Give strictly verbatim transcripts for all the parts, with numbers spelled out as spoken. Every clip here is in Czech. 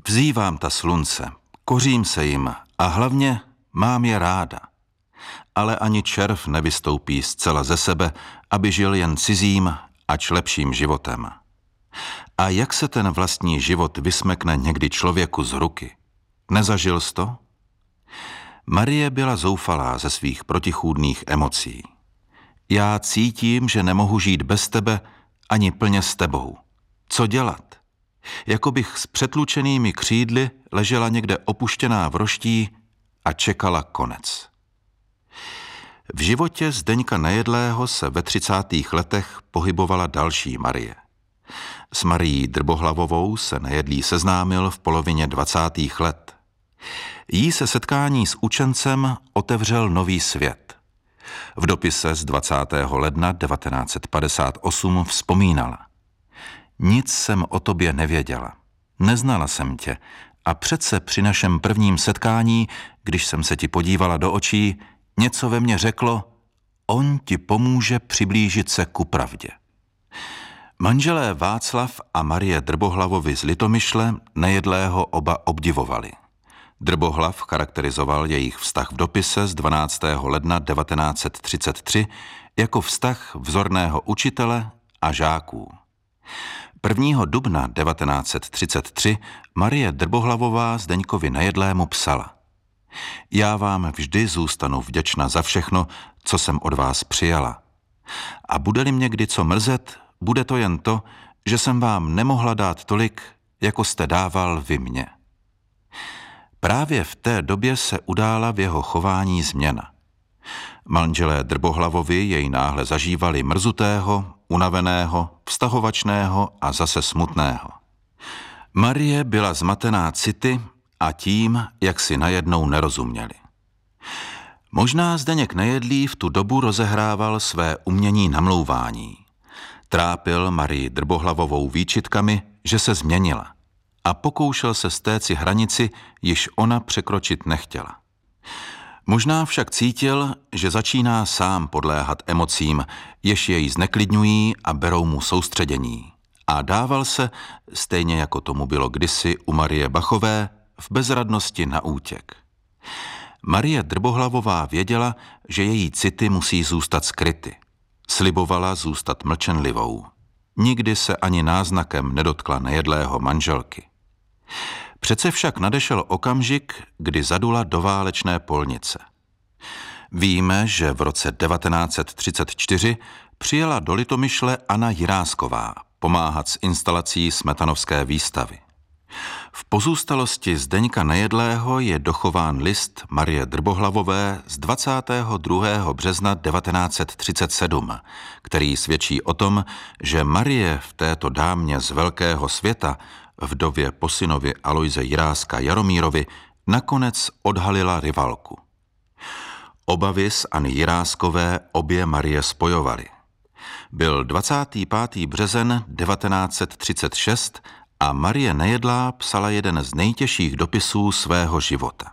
Vzývám ta slunce, kořím se jim a hlavně mám je ráda. Ale ani červ nevystoupí zcela ze sebe, aby žil jen cizím, ač lepším životem. A jak se ten vlastní život vysmekne někdy člověku z ruky? Nezažil jsi to? Marie byla zoufalá ze svých protichůdných emocí. Já cítím, že nemohu žít bez tebe ani plně s tebou. Co dělat? Jako bych s přetlučenými křídly ležela někde opuštěná v roští a čekala konec. V životě Zdeňka Nejedlého se ve třicátých letech pohybovala další Marie. S Marií Drbohlavovou se Nejedlý seznámil v polovině dvacátých let. Jí se setkání s učencem otevřel nový svět. V dopise z dvacátého ledna devatenáct set padesát osm vzpomínala. Nic jsem o tobě nevěděla. Neznala jsem tě a přece při našem prvním setkání, když jsem se ti podívala do očí, něco ve mně řeklo, on ti pomůže přiblížit se ku pravdě. Manželé Václav a Marie Drbohlavovi z Litomyšle Nejedlého oba obdivovali. Drbohlav charakterizoval jejich vztah v dopise z dvanáctého ledna devatenáct set třicet tři jako vztah vzorného učitele a žáků. prvního dubna devatenáct set třicet tři Marie Drbohlavová Zdeňkovi Nejedlému psala. Já vám vždy zůstanu vděčna za všechno, co jsem od vás přijala. A bude-li mě kdy co mrzet, bude to jen to, že jsem vám nemohla dát tolik, jako jste dával vy mně. Právě v té době se udála v jeho chování změna. Manželé Drbohlavovi jej náhle zažívali mrzutého, unaveného, vztahovačného a zase smutného. Marie byla zmatená city a tím, jak si najednou nerozuměli. Možná Zdeněk Nejedlý v tu dobu rozehrával své umění namlouvání. Trápil Marii Drbohlavovou výčitkami, že se změnila a pokoušel se stéci hranici, již ona překročit nechtěla. Možná však cítil, že začíná sám podléhat emocím, jež jej zneklidňují a berou mu soustředění. A dával se, stejně jako tomu bylo kdysi u Marie Bachové, v bezradnosti na útěk. Marie Drbohlavová věděla, že její city musí zůstat skryty. Slibovala zůstat mlčenlivou. Nikdy se ani náznakem nedotkla Nejedlého manželky. Přece však nadešel okamžik, kdy zadula do válečné polnice. Víme, že v roce devatenáct set třicet čtyři přijela do Litomyšle Anna Jirásková pomáhat s instalací Smetanovské výstavy. V pozůstalosti Zdeňka Nejedlého je dochován list Marie Drbohlavové z dvacátého druhého března devatenáct set třicet sedm, který svědčí o tom, že Marie v této dámě z velkého světa, vdově po synovi Alojze Jiráska Jaromírovi, nakonec odhalila rivalku. Obavy z Anny Jiráskové obě Marie spojovaly. Byl dvacátý pátý březen devatenáct set třicet šest a Marie Nejedlá psala jeden z nejtěžších dopisů svého života.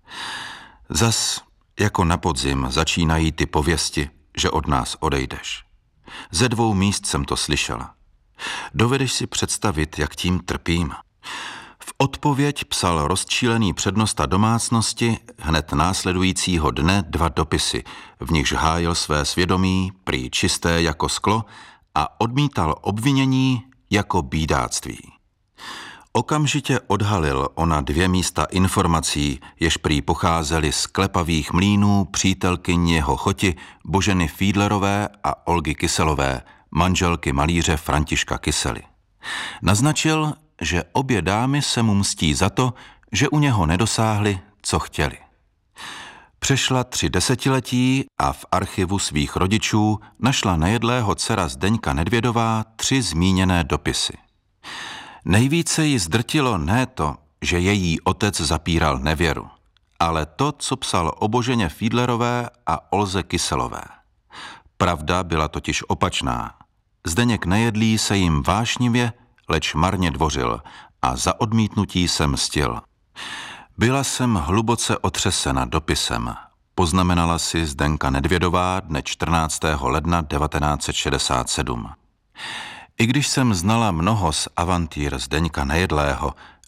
Zas jako na podzim začínají ty pověsti, že od nás odejdeš. Ze dvou míst jsem to slyšela. Dovedeš si představit, jak tím trpím? V odpověď psal rozčílený přednosta domácnosti hned následujícího dne dva dopisy, v nichž hájil své svědomí, prý čisté jako sklo, a odmítal obvinění jako bídáctví. Okamžitě odhalil ona dvě místa informací, jež prý pocházely z klepavých mlýnů přítelkyň jeho choti Boženy Fiedlerové a Olgy Kyselové, manželky malíře Františka Kysely. Naznačil, že obě dámy se mu mstí za to, že u něho nedosáhly, co chtěli. Přešla tři desetiletí a v archivu svých rodičů našla Nejedlého dcera Zdeňka Nedvědová tři zmíněné dopisy. Nejvíce ji zdrtilo ne to, že její otec zapíral nevěru, ale to, co psal o Boženě Fiedlerové a Olze Kyselové. Pravda byla totiž opačná. Zdeněk Nejedlý se jim vášnivě, leč marně dvořil a za odmítnutí se mstil. Byla jsem hluboce otřesena dopisem, poznamenala si Zdenka Nedvědová dne čtrnáctého ledna devatenáct set šedesát sedm. I když jsem znala mnoho z avantýr Zdeňka Nejedlého,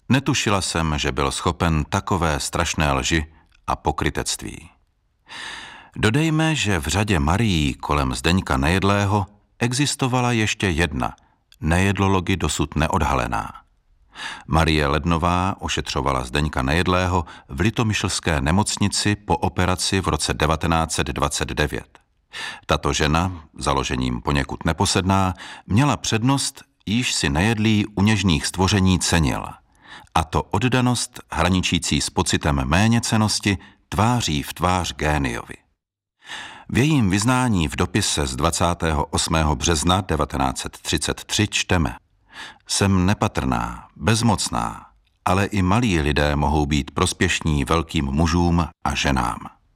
Netušila jsem, že byl schopen takové strašné lži a pokrytectví. Dodejme, že v řadě Marií kolem Zdeňka Nejedlého existovala ještě jedna, nejedlology dosud neodhalená. Marie Lednová ošetřovala Zdeňka Nejedlého v litomyšlské nemocnici po operaci v roce devatenáct set dvacet devět. Tato žena, založením poněkud neposedná, měla přednost, již si Nejedlý u něžných stvoření cenil, a to oddanost hraničící s pocitem méněcennosti tváří v tvář géniovi. V jejím vyznání v dopise z dvacátého osmého března devatenáct set třicet tři čteme: Jsem nepatrná, bezmocná, ale i malí lidé mohou být prospěšní velkým mužům a ženám.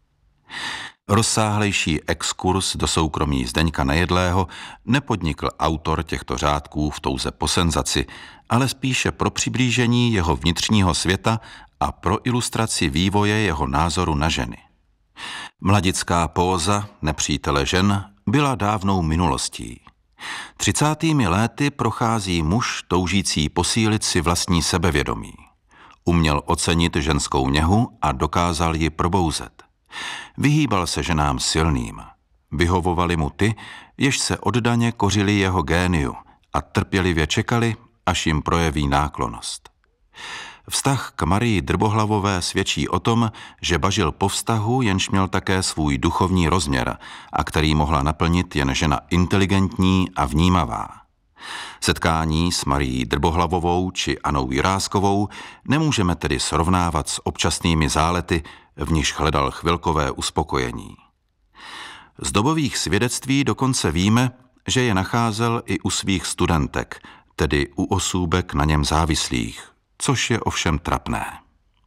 Rozsáhlejší exkurs do soukromí Zdeňka Nejedlého nepodnikl autor těchto řádků v touze po senzaci, ale spíše pro přiblížení jeho vnitřního světa a pro ilustraci vývoje jeho názoru na ženy. Mladická póza nepřítele žen byla dávnou minulostí. Třicátými léty prochází muž toužící posílit si vlastní sebevědomí. Uměl ocenit ženskou něhu a dokázal ji probouzet. Vyhýbal se ženám silným. Vyhovovali mu ty, jež se oddaně kořili jeho géniu a trpělivě čekali, až jim projeví náklonnost. Vztah k Marii Drbohlavové svědčí o tom, že bažil po vztahu, jenž měl také svůj duchovní rozměr a který mohla naplnit jen žena inteligentní a vnímavá. Setkání s Marií Drbohlavovou či Anou Jiráskovou nemůžeme tedy srovnávat s občasnými zálety, v nichž hledal chvilkové uspokojení. Z dobových svědectví dokonce víme, že je nacházel i u svých studentek, tedy u osůbek na něm závislých, což je ovšem trapné.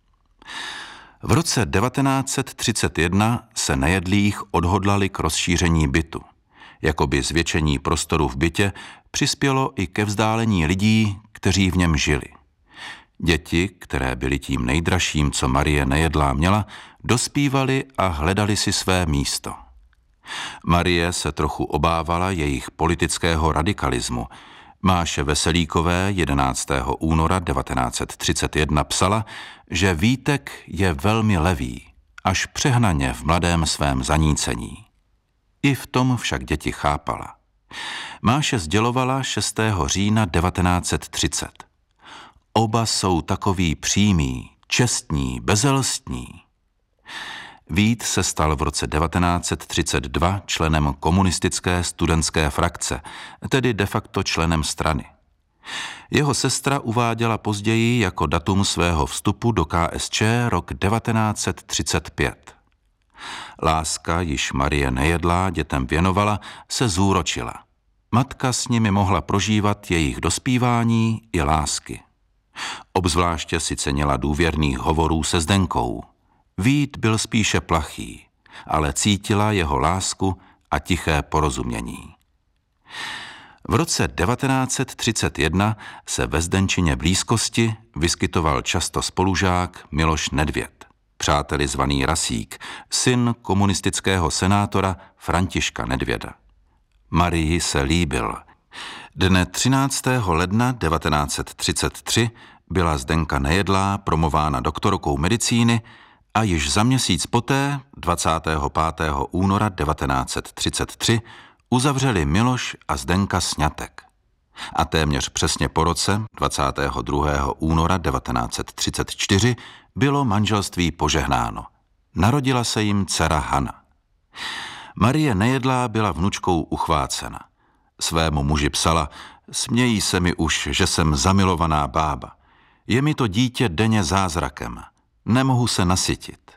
V roce devatenáct set třicet jedna se Nejedlých odhodlali k rozšíření bytu. Jakoby zvětšení prostoru v bytě přispělo i ke vzdálení lidí, kteří v něm žili. Děti, které byly tím nejdražším, co Marie Nejedlá měla, dospívaly a hledali si své místo. Marie se trochu obávala jejich politického radikalismu. Máše Veselíkové jedenáctého února devatenáct set třicet jedna psala, že Vítek je velmi levý, až přehnaně v mladém svém zanícení. I v tom však děti chápala. Máše sdělovala šestého října devatenáct set třicet. Oba jsou takový přímí, čestní, bezelstní. Vít se stal v roce devatenáct set třicet dva členem komunistické studentské frakce, tedy de facto členem strany. Jeho sestra uváděla později jako datum svého vstupu do K S Č rok devatenáct set třicet pět. Láska, již Marie Nejedlá dětem věnovala, se zúročila. Matka s nimi mohla prožívat jejich dospívání i lásky. Obzvláště si cenila důvěrných hovorů se Zdenkou. Vít byl spíše plachý, ale cítila jeho lásku a tiché porozumění. V roce devatenáct set třicet jedna se ve Zdenčině blízkosti vyskytoval často spolužák Miloš Nedvěd, přáteli zvaný Rasík, syn komunistického senátora Františka Nedvěda. Marii se líbil. Dne třináctého ledna devatenáct set třicet tři byla Zdenka Nejedlá promována doktorkou medicíny a již za měsíc poté, dvacátého pátého února devatenáct set třicet tři, uzavřeli Miloš a Zdenka sňatek. A téměř přesně po roce, dvacátého druhého února devatenáct set třicet čtyři, bylo manželství požehnáno. Narodila se jim dcera Hana. Marie Nejedlá byla vnučkou uchvácena. Svému muži psala: smějí se mi už, že jsem zamilovaná bába. Je mi to dítě denně zázrakem. Nemohu se nasytit.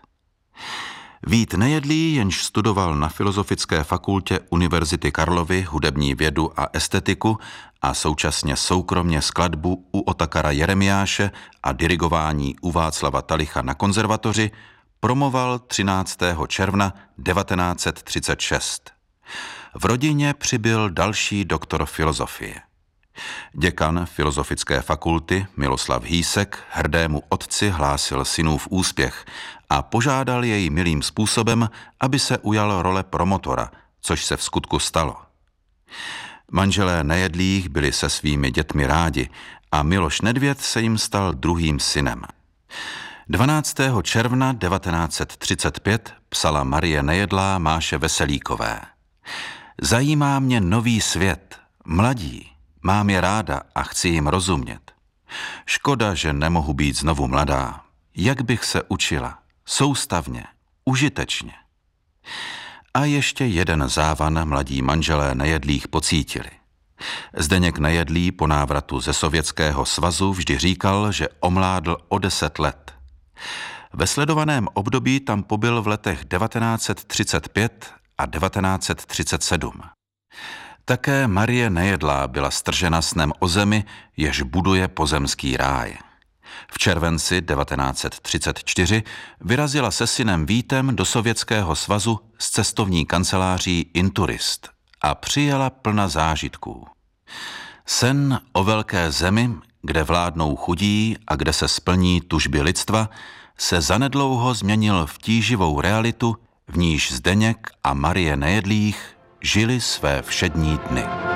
Vít Nejedlý, jenž studoval na Filozofické fakultě Univerzity Karlovy hudební vědu a estetiku a současně soukromně skladbu u Otakara Jeremiáše a dirigování u Václava Talicha na konzervatoři, promoval třináctého června devatenáct set třicet šest. V rodině přibyl další doktor filozofie. Děkan Filozofické fakulty Miloslav Hýsek hrdému otci hlásil synův úspěch a požádal jej milým způsobem, aby se ujal role promotora, což se v skutku stalo. Manželé Nejedlých byli se svými dětmi rádi a Miloš Nedvěd se jim stal druhým synem. dvanáctého června devatenáct set třicet pět psala Marie Nejedlá Máše Veselíkové. Zajímá mě nový svět, mladí, mám je ráda a chci jim rozumět. Škoda, že nemohu být znovu mladá. Jak bych se učila? Soustavně, užitečně. A ještě jeden závan mladí manželé Nejedlých pocítili. Zdeněk Nejedlý po návratu ze Sovětského svazu vždy říkal, že omládl o deset let. Ve sledovaném období tam pobyl v letech devatenáct set třicet pět a devatenáct set třicet sedm. Také Marie Nejedlá byla stržena snem o zemi, jež buduje pozemský ráj. V červenci devatenáct set třicet čtyři vyrazila se synem Vítem do Sovětského svazu s cestovní kanceláří Inturist a přijela plna zážitků. Sen o velké zemi, kde vládnou chudí a kde se splní tužby lidstva, se zanedlouho změnil v tíživou realitu, v níž Zdeněk a Marie Nejedlých žili své všední dny.